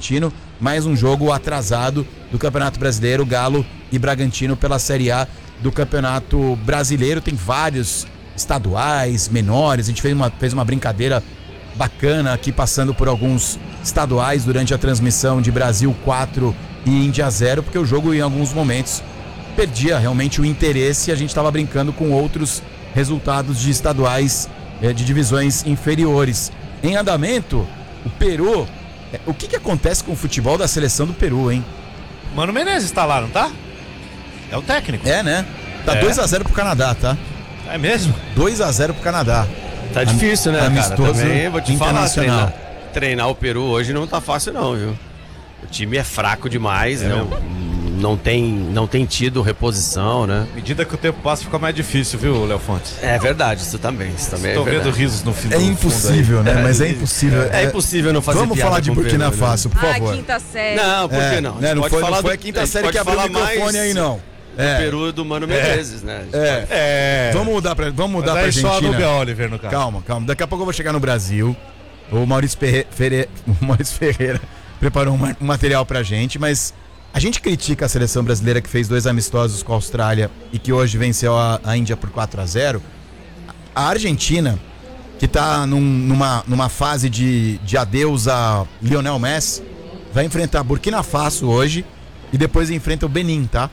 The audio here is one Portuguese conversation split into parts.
Bragantino, mais um jogo atrasado do Campeonato Brasileiro, Galo e Bragantino pela Série A do Campeonato Brasileiro. Tem vários estaduais, menores, a gente fez uma brincadeira bacana aqui, passando por alguns estaduais durante a transmissão de Brasil 4 e Índia 0, porque o jogo em alguns momentos perdia realmente o interesse e a gente estava brincando com outros resultados de estaduais de divisões inferiores. Em andamento, o Peru, o que acontece com o futebol da seleção do Peru, hein? Mano Menezes tá lá, não tá? É o técnico. É, né? Tá 2-0 pro Canadá, tá? É mesmo? 2-0 pro Canadá. Tá difícil, né, amistoso, cara? Também vou te falar, internacional. treinar o Peru hoje não tá fácil não, viu? O time é fraco demais, né? Não tem tido reposição, né? À medida que o tempo passa, fica mais difícil, viu, Léo Fontes? É verdade, isso também é Tô verdade. vendo risos no fim do É impossível, né? Mas é impossível. É impossível não fazer Vamos piada falar de com o Burkina Peru, Faso, por favor. Quinta série. Não, por que não? Né? Não foi a quinta série que abriu o microfone aí, não. O Peru do Mano Menezes, né? Vamos mudar pra Argentina. Só Nubia Oliver no caso. Calma. Daqui a pouco eu vou chegar no Brasil. O Maurício Ferreira preparou um material pra gente, mas a gente critica a seleção brasileira que fez 2 amistosos com a Austrália e que hoje venceu a Índia por 4-0. A Argentina, que tá numa fase de adeus a Lionel Messi, vai enfrentar Burkina Faso hoje e depois enfrenta o Benin, tá?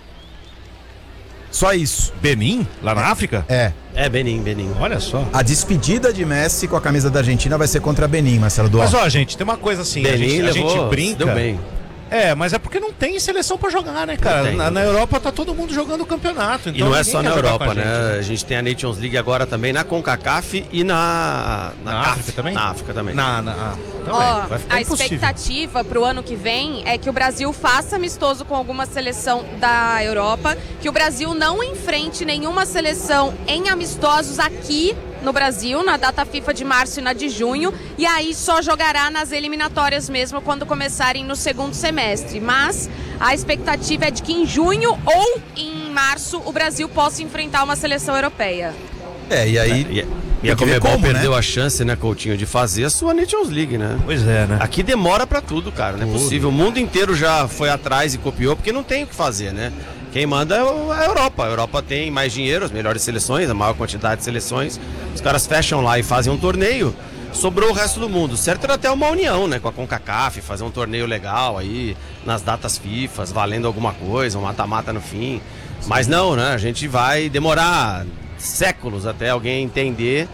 Só isso. Benin? Lá na África? É, Benin. Olha só. A despedida de Messi com a camisa da Argentina vai ser contra Benin, Marcelo Duarte. Mas ó, gente, tem uma coisa assim, Benin a gente levou, brinca. deu bem. Mas é porque não tem seleção pra jogar, né, cara? Na Europa tá todo mundo jogando o campeonato. Então E não é ninguém só quer na jogar Europa, com né? A gente tem a Nations League agora também na CONCACAF e na África também? Na África também. Ó, vai ficar a impossível. expectativa pro ano que vem é que o Brasil faça amistoso com alguma seleção da Europa, que o Brasil não enfrente nenhuma seleção em amistosos aqui no Brasil, na data FIFA de março e na de junho, e aí só jogará nas eliminatórias mesmo quando começarem no segundo semestre. Mas a expectativa é de que em junho ou em março o Brasil possa enfrentar uma seleção europeia. E aí... E a Conmebol perdeu a chance, né, Coutinho, de fazer a sua Nations League, né? Pois é, né? Aqui demora pra tudo, cara, não é possível. O mundo inteiro já foi atrás e copiou, porque não tem o que fazer, né? Quem manda é a Europa. A Europa tem mais dinheiro, as melhores seleções, a maior quantidade de seleções. Os caras fecham lá e fazem um torneio. Sobrou o resto do mundo. Certo era até uma união, né? Com a CONCACAF, fazer um torneio legal aí, nas datas FIFA, valendo alguma coisa, um mata-mata no fim. Mas não, né? A gente vai demorar séculos até alguém entender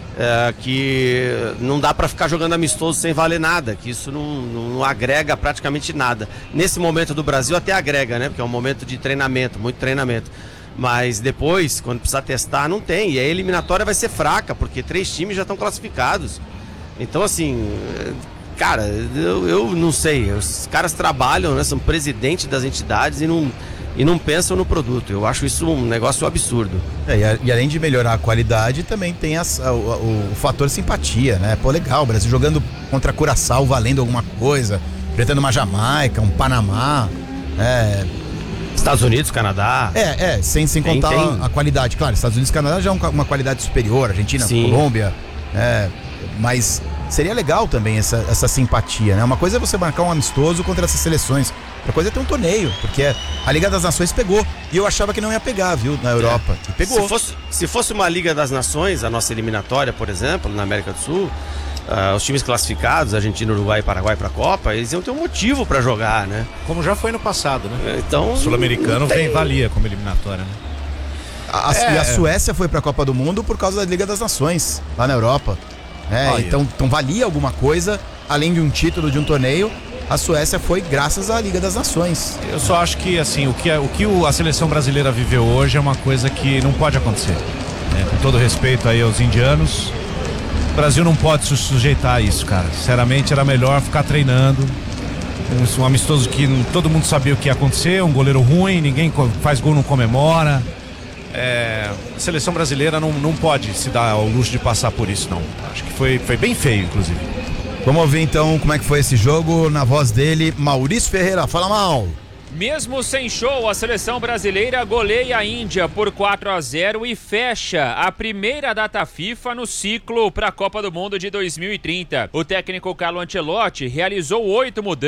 que não dá pra ficar jogando amistoso sem valer nada, que isso não agrega praticamente nada. Nesse momento do Brasil até agrega, né? Porque é um momento de treinamento, muito treinamento. Mas depois, quando precisar testar, não tem. E a eliminatória vai ser fraca, porque 3 times já estão classificados. Então, assim, cara, eu não sei. Os caras trabalham, né? São presidentes das entidades e não pensam no produto. Eu acho isso um negócio absurdo. E além de melhorar a qualidade, também tem o fator simpatia, né? Pô, legal, o Brasil jogando contra Curaçao, valendo alguma coisa, enfrentando uma Jamaica, um Panamá, Estados Unidos, Canadá. Sem contar a qualidade. Claro, Estados Unidos e Canadá já é uma qualidade superior, Argentina, Sim. Colômbia, mas seria legal também essa simpatia, né? Uma coisa é você marcar um amistoso contra essas seleções, outra coisa é ter um torneio, porque a Liga das Nações pegou, e eu achava que não ia pegar, viu, na Europa, e pegou. Se fosse uma Liga das Nações, a nossa eliminatória, por exemplo, na América do Sul, os times classificados, Argentina, Uruguai e Paraguai para a Copa, eles iam ter um motivo para jogar, né? Como já foi no passado, né? Então, o sul-americano valia como eliminatória, né? E a Suécia foi para a Copa do Mundo por causa da Liga das Nações, lá na Europa. Então valia alguma coisa, além de um título de um torneio. A Suécia foi graças à Liga das Nações. Eu só acho que assim, o que a seleção brasileira viveu hoje é uma coisa que não pode acontecer, né? Com todo respeito aí aos indianos, o Brasil não pode se sujeitar a isso, cara. Sinceramente, era melhor ficar treinando. Um amistoso que todo mundo sabia o que ia acontecer, um goleiro ruim, ninguém faz gol, não comemora. A seleção brasileira não pode se dar ao luxo de passar por isso, não. Acho que foi bem feio, inclusive. Vamos ouvir então como é que foi esse jogo na voz dele, Maurício Ferreira. Fala, Mal. Mesmo sem show, a seleção brasileira goleia a Índia por 4-0 e fecha a primeira data FIFA no ciclo para a Copa do Mundo de 2030. O técnico Carlo Ancelotti realizou 8 mudanças